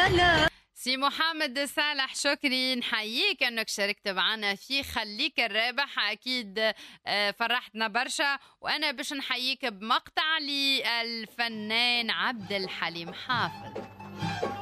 سي محمد صالح، شكري، نحييك انك شاركت معنا في خليك الرابح. اكيد فرحتنا برشا. وانا باش نحييك بمقطع للفنان عبد الحليم حافظ.